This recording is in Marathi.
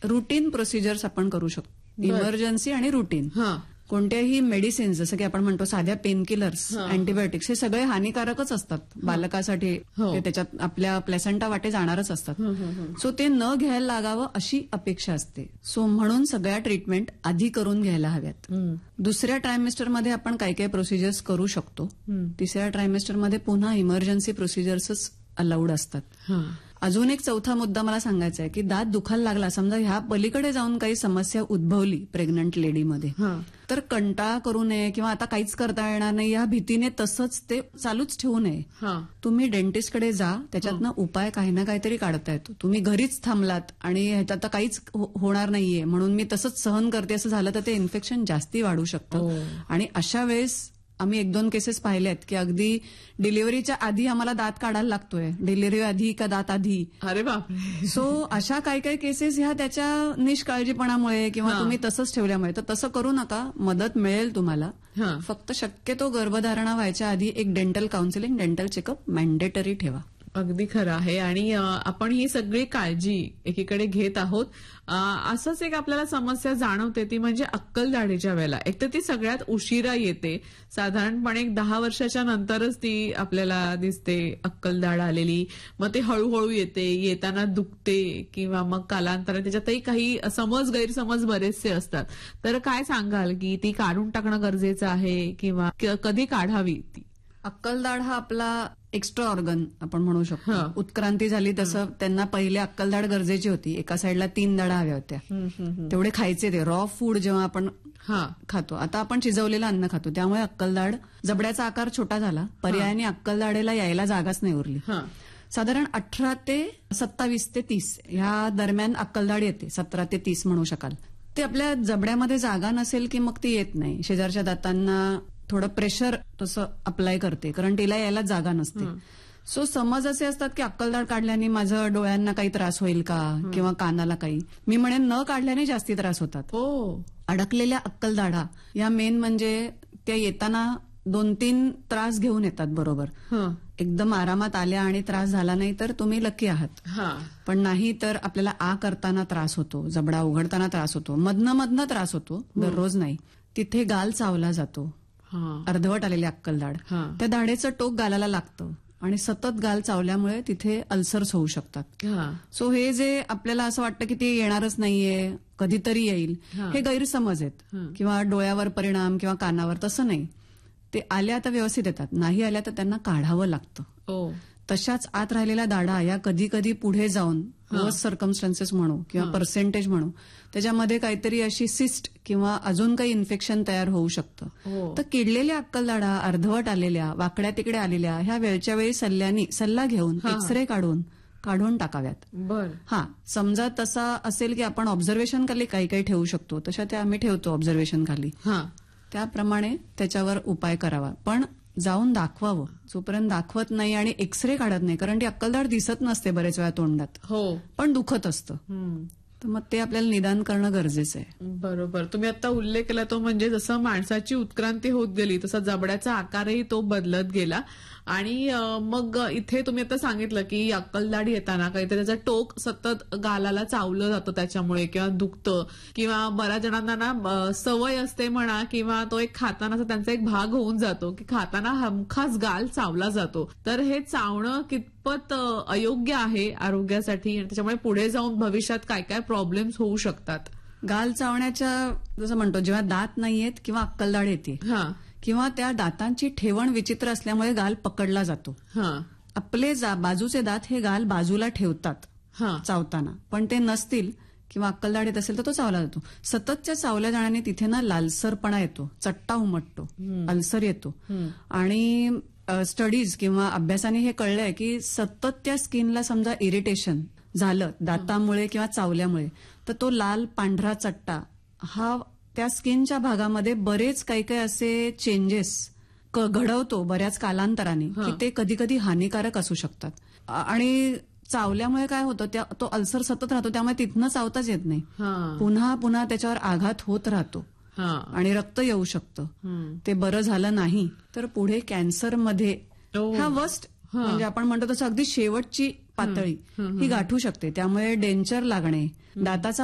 रुटीन प्रोसिजर्स आपण करू शकतो. इमर्जन्सी आणि रुटीन. कोणत्याही मेडिसिन्स जसं की आपण म्हणतो साध्या पेनकिलर्स, अँटीबायोटिक्स हे सगळे हानिकारकच असतात बालकासाठी. ते त्याच्यात आपल्या प्लेसेंटा वाटे जाणारच असतात. सो ते न घ्यायला लागावं अशी अपेक्षा असते. सो म्हणून सगळ्या ट्रीटमेंट आधी करून घ्यायला हव्यात. दुसऱ्या ट्रायमेस्टरमध्ये आपण काही काही प्रोसिजर्स करू शकतो. तिसऱ्या ट्रायमेस्टरमध्ये पुन्हा इमर्जन्सी प्रोसिजर्सच अलाउड असतात. अजून एक चौथा मुद्दा मला सांगायचा आहे की दात दुखायला लागला, समजा ह्या पलीकडे जाऊन काही समस्या उद्भवली प्रेग्नंट लेडीमध्ये, तर कंटाळा करू नये किंवा आता काहीच करता येणार नाही या भीतीने तसंच ते चालूच ठेवू नये. तुम्ही डेंटिस्टकडे जा, त्याच्यातनं उपाय काही ना काहीतरी काढता येतो. तुम्ही घरीच थांबलात आणि ह्याच्यात आता काहीच होणार नाहीये म्हणून मी तसंच सहन करते असं झालं तर ते इन्फेक्शन जास्ती वाढू शकतं. आणि अशा वेळेस आम्ही 1-2 केसेस पाहिलेत की अगदी डिलिव्हरीच्या आधी आम्हाला दात काढायला लागतोय. डिलिव्हरी आधी का दात आधी. अरे बापरे. सो अशा काही काही केसेस ह्या त्याच्या निष्काळजीपणामुळे किंवा तुम्ही तसंच ठेवल्यामुळे. तर तसं करू नका, मदत मिळेल तुम्हाला. फक्त शक्यतो गर्भधारणा व्हायच्या आधी एक dental counselling, dental checkup mandatory ठेवा. अगदी खरं आहे. आणि आपण ही सगळी काळजी एकीकडे घेत आहोत. असंच एक आपल्याला समस्या जाणवते ती म्हणजे अक्कलदाढीच्या वेळेला. एक तर ती सगळ्यात उशिरा येते, साधारणपणे 10 वर्षाच्या नंतरच ती आपल्याला दिसते अक्कलदाढ आलेली. मग ते हळूहळू येते, येताना दुखते किंवा मग कालांतराने त्याच्यातही काही गैरसमज बरेचसे असतात. तर काय सांगाल की ती काढून टाकणं गरजेचं आहे किंवा कधी काढावी ती? अक्कलदाढ हा आपला एक्स्ट्रा ऑर्गन आपण म्हणू शकतो. उत्क्रांती झाली तसं त्यांना पहिले अक्कलदाढ गरजेची होती. एका साईडला 3 दाढा हव्या होत्या. तेवढे खायचे ते रॉ फूड जेव्हा आपण खातो. आता आपण शिजवलेलं अन्न खातो त्यामुळे अक्कलदाढ, जबड्याचा आकार छोटा झाला, पर्यायाने अक्कलदाढेला यायला जागाच नाही उरली. साधारण 18 ते 27 ते 30 ह्या दरम्यान अक्कलदाढ येते. 17 ते 30 म्हणू शकाल. ते आपल्या जबड्यामध्ये जागा नसेल की मग ती येत नाही. शेजारच्या दातांना थोडं प्रेशर तसं अप्लाय करते कारण तिला यायला जागा नसते. सो समज असे असतात की अक्कलदाढ काढल्याने माझं डोळ्यांना काही त्रास होईल का किंवा कानाला काही. मी म्हणेन न काढल्याने जास्ती त्रास होतात. अडकलेल्या अक्कलदाढा या मेन म्हणजे त्या येताना 2-3 त्रास घेऊन येतात बरोबर. एकदम आरामात आल्या आणि त्रास झाला नाही तर तुम्ही लकी आहात. पण नाही तर आपल्याला करताना त्रास होतो, जबडा उघडताना त्रास होतो, मधनं त्रास होतो, दररोज नाही. तिथे गाल चावला जातो. अर्धवट आलेली अक्कलदाढ, त्या दाढेचं टोक गालाला लागतं आणि सतत गाल चावल्यामुळे तिथे अल्सर्स होऊ शकतात. सो हे जे आपल्याला असं वाटतं की ते येणारच नाहीये, कधीतरी येईल, हे गैरसमज आहेत. किंवा डोळ्यावर परिणाम किंवा कानावर, तसं नाही. ते आल्या तर व्यवस्थित येतात, नाही आल्या तर त्यांना काढावं लागतं. तशाच आत राहिलेल्या दाढा या कधी कधी पुढे जाऊन वर्स्ट सर्कमस्टन्सेस म्हणू किंवा पर्सेंटेज म्हणू, त्याच्यामध्ये काहीतरी अशी सिस्ट किंवा अजून काही इन्फेक्शन तयार होऊ शकतं. तर किडलेल्या अक्कलदाढा, अर्धवट आलेल्या, वाकड्या तिकडे आलेल्या, ह्या वेळच्या वेळी सल्ला घेऊन एक्सरे काढून टाकाव्यात. समजा तसा असेल की आपण ऑब्झर्वेशन खाली काही काही ठेवू शकतो, तशा त्या आम्ही ठेवतो ऑब्झर्वेशन खाली. त्याप्रमाणे त्याच्यावर उपाय करावा. पण जाऊन दाखवावं. जोपर्यंत दाखवत नाही आणि एक्सरे काढत नाही, कारण ती अक्कलदाढ दिसत नसते बरेच वेळा तोंडात, पण दुखत असतं, तर मग ते आपल्याला निदान करणं गरजेचं आहे. बरोबर. तुम्ही आता उल्लेख केला तो म्हणजे जसं माणसाची उत्क्रांती होत गेली तसा जबड्याचा आकारही तो बदलत गेला. आणि मग इथे तुम्ही आता सांगितलं की अक्कलदाढ येताना काहीतरी त्याचं टोक सतत गालाला चावलं जातं त्याच्यामुळे किंवा दुखतं, किंवा बऱ्याच जणांना ना सवय असते म्हणा किंवा तो एक खातानाचा त्यांचा एक भाग होऊन जातो की खाताना हमखास गाल चावला जातो. तर हे चावणं कितपत अयोग्य आहे आरोग्यासाठी आणि त्याच्यामुळे पुढे जाऊन भविष्यात काय काय प्रॉब्लेम्स होऊ शकतात? गाल चावण्याच्या जसं म्हणतो जेव्हा दात नाहीयेत किंवा अक्कलदाढ येते किंवा त्या दातांची ठेवण विचित्र असल्यामुळे गाल पकडला जातो. आपले बाजूचे दात हे गाल बाजूला ठेवतात चावताना, पण ते नसतील किंवा अक्कलदाढ येत असेल तर तो चावला जातो. सततच्या चावल्या जाण्याने तिथे ना लालसरपणा येतो, चट्टा उमटतो, अल्सर येतो. आणि स्टडीज किंवा अभ्यासाने हे कळलंय की सतत त्या स्किनला समजा इरिटेशन झालं दातामुळे किंवा चावल्यामुळे, तर तो लाल पांढरा चट्टा हा त्या स्किनच्या भागामध्ये बरेच काही काही असे चेंजेस घडवतो बऱ्याच कालांतराने, की ते कधी कधी हानिकारक असू शकतात. आणि चावल्यामुळे काय होतं, तो अल्सर सतत राहतो, त्यामुळे तिथनं चावताच येत नाही, पुन्हा पुन्हा त्याच्यावर आघात होत राहतो आणि रक्त येऊ शकतं. ते बरं झालं नाही तर पुढे कॅन्सरमध्ये हा वर्स्ट म्हणजे आपण म्हणतो तसं अगदी शेवटची पातळी ही गाठू शकते. त्यामुळे डेंचर लागणे, दाताचा